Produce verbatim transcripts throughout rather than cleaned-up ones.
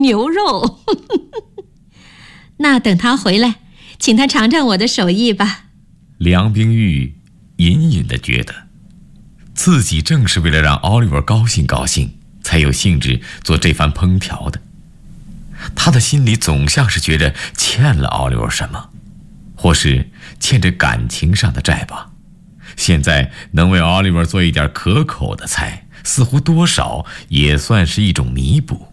牛肉。那等他回来，请他尝尝我的手艺吧。 梁冰玉隐隐地觉得，自己正是为了让奥利弗高兴高兴，才有兴致做这番烹调的。他的心里总像是觉着欠了奥利弗什么，或是欠着感情上的债吧。现在能为奥利弗做一点可口的菜，似乎多少也算是一种弥补。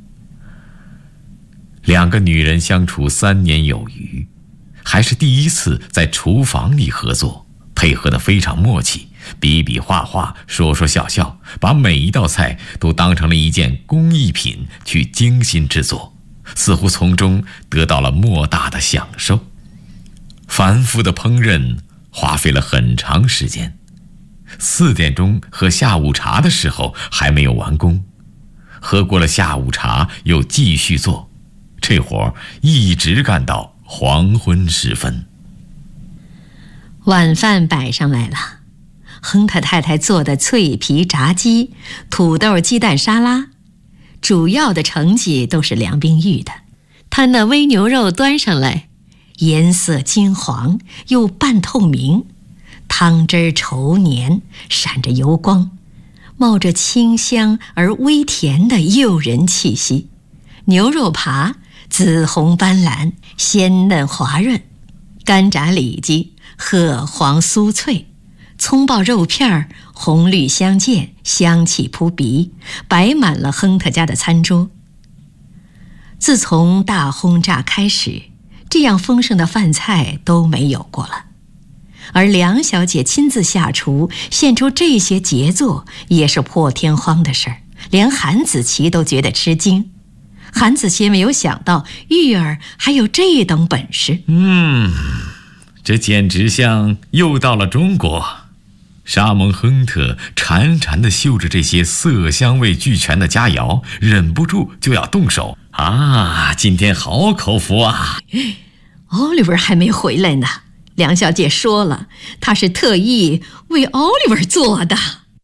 两个女人相处三年有余，还是第一次在厨房里合作，配合得非常默契，比比划划，说说笑笑，把每一道菜都当成了一件工艺品去精心制作，似乎从中得到了莫大的享受。繁复的烹饪花费了很长时间，四点钟喝下午茶的时候还没有完工，喝过了下午茶又继续做，这活一直干到黄昏时分。 晚饭摆上来了，亨特太太做的脆皮炸鸡、土豆鸡蛋沙拉，主要的成绩都是梁冰玉的。她那煨牛肉端上来，颜色金黄又半透明，汤汁稠黏，闪着油光，冒着清香而微甜的诱人气息。牛肉扒紫红斑斓，鲜嫩滑润，干炸里脊褐黄酥脆，葱爆肉片红绿相间，香气扑鼻，摆满了亨特家的餐桌。自从大轰炸开始，这样丰盛的饭菜都没有过了。而梁小姐亲自下厨，献出这些杰作，也是破天荒的事儿，连韩子琪都觉得吃惊。韩子琪没有想到玉儿还有这等本事。 嗯，这简直像又到了中国。沙蒙亨特馋馋地嗅着这些色香味俱全的佳肴，忍不住就要动手啊！今天好口福啊！ 奥利弗还没回来呢，梁小姐说了，她是特意为奥利弗做的。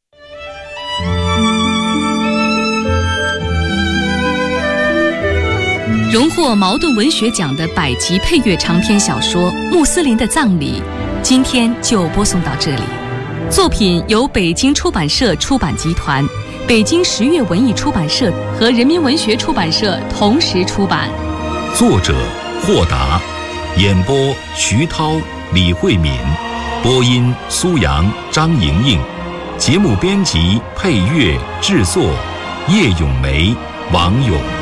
荣获茅盾文学奖的百集配乐长篇小说《穆斯林的葬礼》，今天就播送到这里。作品由北京出版社出版集团、北京十月文艺出版社和人民文学出版社同时出版。 作者霍达，演播徐涛、李慧敏，播音苏阳、张莹莹，节目编辑、配乐、制作叶咏梅、王勇。